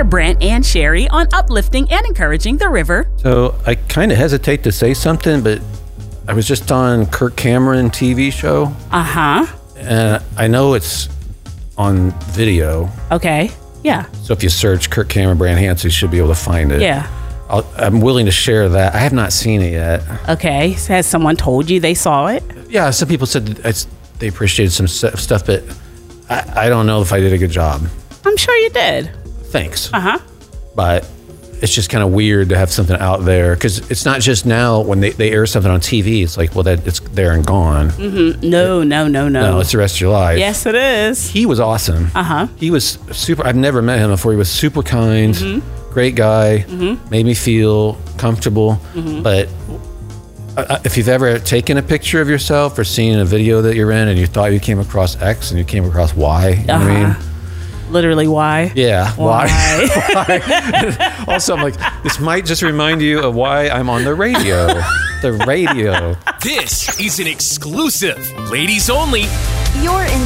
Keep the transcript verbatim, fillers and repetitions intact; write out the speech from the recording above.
Brent and Sherry on uplifting and encouraging the river. So I kind of hesitate to say something, but I was just on Kirk Cameron T V show. Uh-huh. And I know it's on video. Okay. Yeah. So if you search Kirk Cameron, Brant Hansen, you should be able to find it. Yeah. I'll, I'm willing to share that. I have not seen it yet. Okay. So has someone told you they saw it? Yeah, some people said that it's, they appreciated some stuff, but I, I don't know if I did a good job. I'm sure you did. Thanks. Uh-huh. But it's just kind of weird to have something out there, because it's not just now when they, they air something on T V, it's like, well, that it's there and gone. Mm-hmm. No, no, no, no. No, it's the rest of your life. Yes, it is. He was awesome. Uh-huh. He was super. I've never met him before. He was super kind, mm-hmm. great guy, mm-hmm. made me feel comfortable. Mm-hmm. But uh, if you've ever taken a picture of yourself or seen a video that you're in and you thought you came across X and you came across Y, you know uh-huh. what I mean? Literally, why? Yeah, why? Why? why? Also, I'm like, this might just remind you of why I'm on the radio. The radio. This is an exclusive, ladies only. You're in